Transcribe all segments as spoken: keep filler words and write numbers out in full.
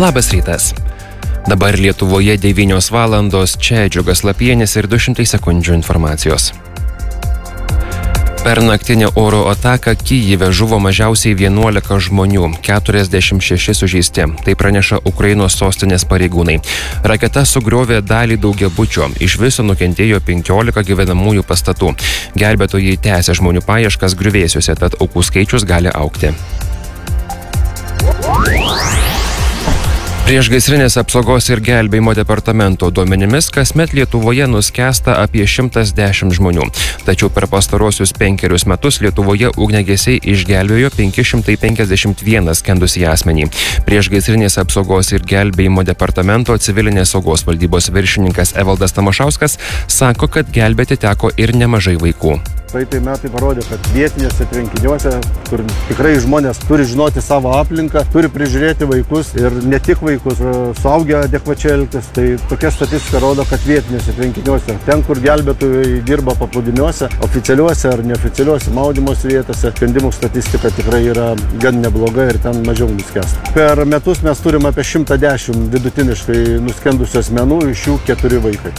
Labas rytas. Dabar Lietuvoje devynios valandos, čia Džiugas Lapienis ir du šimtai sekundžių informacijos. Per naktinę oro ataką Kyjive žuvo mažiausiai vienuolika žmonių, keturiasdešimt šeši sužeisti. Tai praneša Ukrainos sostinės pareigūnai. Raketa sugriovė dalį daugiabučio, iš viso nukentėjo penkiolika gyvenamųjų pastatų. Gelbėtojai tęsia žmonių paieškas griuvėsiuose, tad aukų skaičius gali augti. Priešgaisrinės apsaugos ir gelbėjimo departamento duomenimis kasmet Lietuvoje nuskęsta apie šimtas dešimt žmonių. Tačiau per pastarosius penkerius metus Lietuvoje ugniagesiai išgelbėjo penki šimtai penkiasdešimt vieną skendusį asmenį. Priešgaisrinės apsaugos ir gelbėjimo departamento civilinės saugos valdybos viršininkas Evaldas Tamašauskas sako, kad gelbėti teko ir nemažai vaikų. Praeitai metai parodė, kad vietinėse tvenkiniuose, kur tikrai žmonės turi žinoti savo aplinką, turi prižiūrėti vaikus ir ne tik vaikus, suaugę adekvačiai elgtis. Tai tokia statistika rodo, kad vietinėse tvenkiniuose, ten, kur gelbėtojai dirba paplūdimiuose, oficialiuose ar neoficialiuose maudymosi vietose, skendimų statistika tikrai yra gan nebloga ir ten mažiau nuskęsta. Per metus mes turim apie šimtą dešimt vidutiniškai nuskendusių asmenų, iš jų keturi vaikai.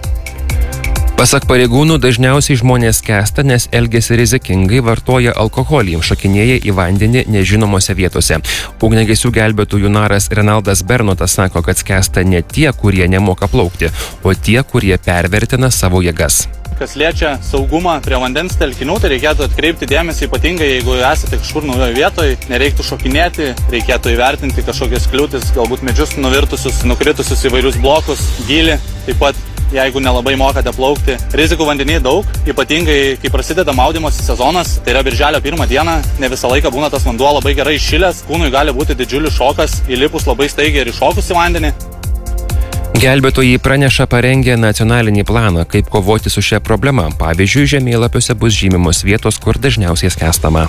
Pasak pareigūnų, dažniausiai žmonės skęsta, nes elgiasi rizikingai, vartoja alkoholį, šokinėja į vandenį nežinomose vietose. Ugniagesių gelbėtojų naras Renaldas Bernotas sako, kad skęsta ne tie, kurie nemoka plaukti, o tie, kurie pervertina savo jėgas. Kas liečia saugumą prie vandens telkinių, tai reikėtų atkreipti dėmesį ypatingai, jeigu esate kažkur naujoje vietoje, nereiktų šokinėti, reikėtų įvertinti kažkokias kliūtis, galbūt medžius nuvirtusius, nukritusius įvairius blokus, gylį, taip pat jeigu nelabai mokate plaukti. Rizikų vandenyje daug, ypatingai kai prasideda maudymosi sezonas, tai yra birželio pirmą dieną, ne visą laiką būna tas vanduo labai gerai įšilęs, kūnui gali būti didžiulis šokas, įlipus labai staigiai ir iššokus į vandenį. Gelbėtojai praneša parengę nacionalinį planą, kaip kovoti su šia problema. Pavyzdžiui, žemėlapiuose bus žymimos vietos, kur dažniausiai skęstama.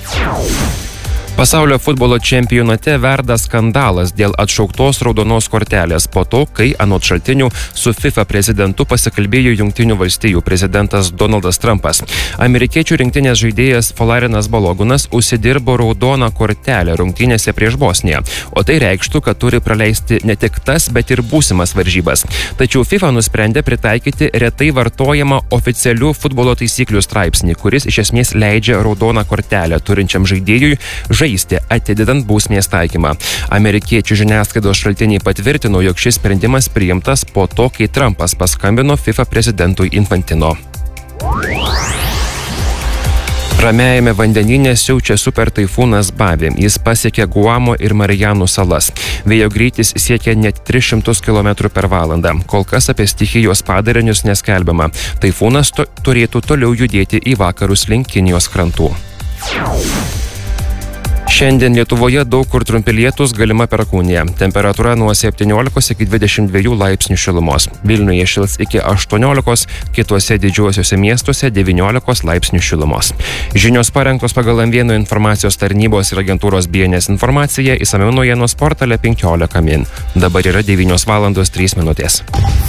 Pasaulio futbolo čempionate verda skandalas dėl atšauktos raudonos kortelės po to, kai anot šaltinių su FIFA prezidentu pasikalbėjo Jungtinių valstijų prezidentas Donaldas Trumpas. Amerikiečių rinktinės žaidėjas Folarinas Balogunas užsidirbo raudoną kortelę rungtynėse prieš Bosniją, o tai reikštų, kad turi praleisti ne tik tas, bet ir būsimas varžybas. Tačiau FIFA nusprendė pritaikyti retai vartojamą oficialių futbolo taisyklių straipsnį, kuris iš esmės leidžia raudoną kortelę turinčiam žaidėjui žaisti. Atidedant bausmės taikymą. Amerikiečių žiniasklaidos šaltiniai patvirtino, jog šis sprendimas priimtas po to, kai Trumpas paskambino FIFA prezidentui Infantino. Ramiajame vandenyne siaučia super taifūnas Bavi. Jis pasiekė Guamo ir Marijanų salas. Vėjo greitis siekia net tris šimtus kilometrų per valandą. Kol kas apie stichijos padarinius neskelbiama. Taifūnas to, turėtų toliau judėti į vakarus link Kinijos krantų. Šiandien Lietuvoje daug kur trumpi lietūs, galima perkūnija. Temperatūra nuo septyniolikos iki dvidešimt dviejų laipsnių šilumos. Vilniuje šils iki aštuoniolikos, kituose didžiuosiuose miestuose devyniolikos laipsnių šilumos. Žinios parengtos pagal M vienas informacijos tarnybos ir agentūros B N S informaciją, išsamiau naujienos portale penkiolika min. Dabar yra devynios valandos trys minutės.